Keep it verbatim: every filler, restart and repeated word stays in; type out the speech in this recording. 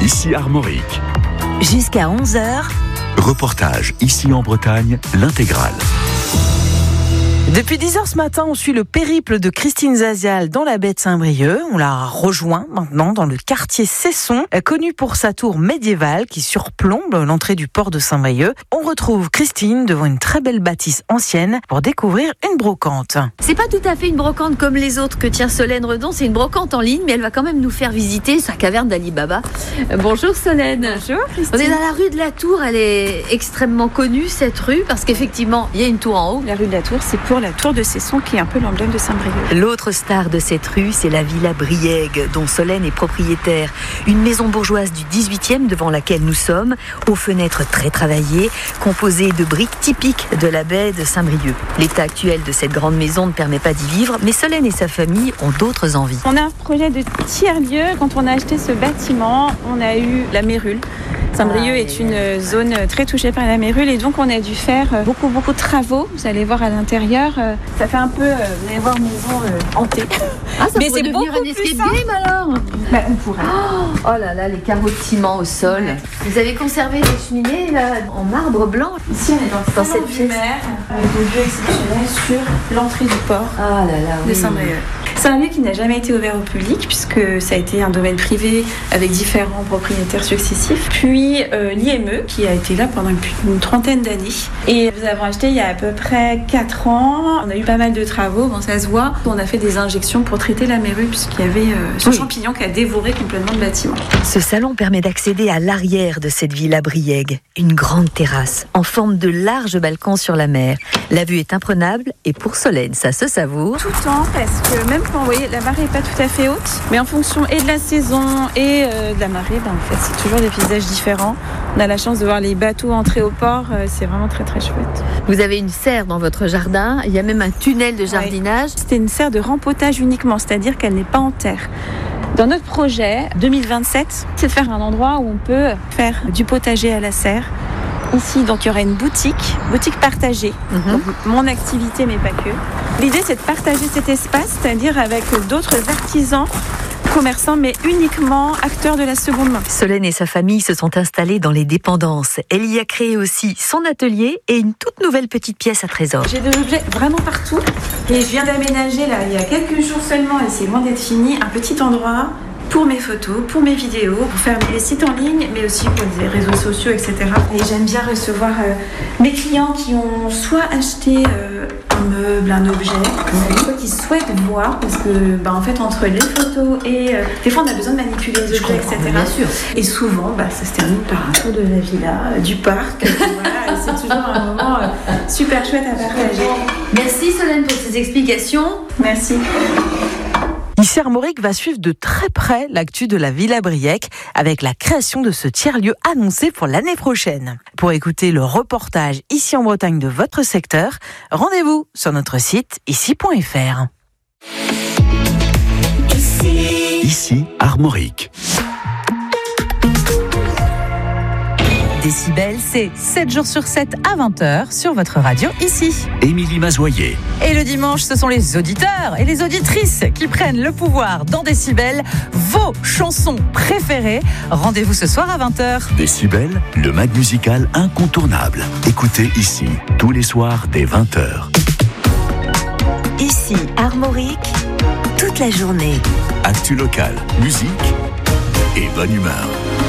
ici Armorique. Jusqu'à onze heures. Reportage ici en Bretagne, l'intégrale. Depuis dix heures ce matin, on suit le périple de Christine Zazial dans la baie de Saint-Brieuc. On la rejoint maintenant dans le quartier Cesson, connu pour sa tour médiévale qui surplombe l'entrée du port de Saint-Brieuc. On retrouve Christine devant une très belle bâtisse ancienne pour découvrir une brocante. C'est pas tout à fait une brocante comme les autres que tient Solène Redon, c'est une brocante en ligne, mais elle va quand même nous faire visiter sa caverne d'Ali Baba. Euh, bonjour Solène. Bonjour Christine. On est dans la rue de la Tour, elle est extrêmement connue cette rue parce qu'effectivement il y a une tour en haut. La rue de la Tour, c'est pour la tour de Cesson qui est un peu l'emblème de Saint-Brieuc. L'autre star de cette rue, c'est la Villa Briègue, dont Solène est propriétaire. Une maison bourgeoise du dix-huitième devant laquelle nous sommes, aux fenêtres très travaillées, composée de briques typiques de la baie de Saint-Brieuc. L'état actuel de cette grande maison ne permet pas d'y vivre, mais Solène et sa famille ont d'autres envies. On a un projet de tiers-lieu. Quand on a acheté ce bâtiment, on a eu la mérule. Saint-Brieuc ah, est une zone très touchée par la mérule et donc on a dû faire beaucoup beaucoup de travaux. Vous allez voir à l'intérieur, ça fait un peu, vous allez voir, maison euh, hantée. Ah, ça mais pourrait c'est devenir beaucoup un escape plus game alors. Bah, on pourrait. Oh, oh là là, les carreaux de ciment au sol. Ouais. Vous avez conservé des cheminées là, en marbre blanc. Ici on est dans, dans cette pièce avec une vue exceptionnelle sur l'entrée du port ah là là, de oui. Saint-Brieuc. C'est un lieu qui n'a jamais été ouvert au public puisque ça a été un domaine privé avec différents propriétaires successifs. Puis euh, l'I M E qui a été là pendant une, une trentaine d'années. Et nous avons acheté il y a à peu près quatre ans. On a eu pas mal de travaux, bon, ça se voit. On a fait des injections pour traiter la mérule puisqu'il y avait euh, ce oui. champignon qui a dévoré complètement le bâtiment. Ce salon permet d'accéder à l'arrière de cette villa Briègue. Une grande terrasse en forme de large balcon sur la mer. La vue est imprenable et pour Solène, ça se savoure. Tout le temps parce que même quand vous voyez, la marée n'est pas tout à fait haute, mais en fonction et de la saison et euh, de la marée, ben, en fait, c'est toujours des paysages différents. On a la chance de voir les bateaux entrer au port, euh, c'est vraiment très très chouette. Vous avez une serre dans votre jardin, il y a même un tunnel de jardinage. Ouais. C'était une serre de rempotage uniquement, c'est-à-dire qu'elle n'est pas en terre. Dans notre projet deux mille vingt-sept, c'est de faire un endroit où on peut faire du potager à la serre. Ici, donc, il y aura une boutique, boutique partagée. Mm-hmm. Donc, mon activité, mais pas que. L'idée, c'est de partager cet espace, c'est-à-dire avec d'autres artisans, commerçants, mais uniquement acteurs de la seconde main. Solène et sa famille se sont installés dans les dépendances. Elle y a créé aussi son atelier et une toute nouvelle petite pièce à trésor. J'ai des objets vraiment partout. Et je viens d'aménager, là, il y a quelques jours seulement, et c'est loin d'être fini, un petit endroit pour mes photos, pour mes vidéos, pour faire mes sites en ligne, mais aussi pour les réseaux sociaux, et cetera. Et j'aime bien recevoir euh, mes clients qui ont soit acheté euh, un meuble, un objet, soit qui souhaitent voir, parce que, bah, en fait, entre les photos et... Euh, des fois, on a besoin de manipuler les objets, et cetera. Bien sûr. Et souvent, bah, ça se termine par un tour de la villa, euh, du parc. Voilà, c'est toujours un moment euh, super chouette à partager. Merci Solène pour ces explications. Merci. Ici Armorique va suivre de très près l'actu de la Villa Briègue avec la création de ce tiers-lieu annoncé pour l'année prochaine. Pour écouter le reportage ici en Bretagne de votre secteur, rendez-vous sur notre site ici point f r. Ici, ici Armorique. Décibel, c'est sept jours sur sept à vingt heures sur votre radio ici. Émilie Mazoyer. Et le dimanche, ce sont les auditeurs et les auditrices qui prennent le pouvoir dans Décibel, vos chansons préférées. Rendez-vous ce soir à vingt heures. Décibel, le mag musical incontournable. Écoutez ici, tous les soirs dès vingt heures. Ici Armorique, toute la journée. Actu local, musique et bonne humeur.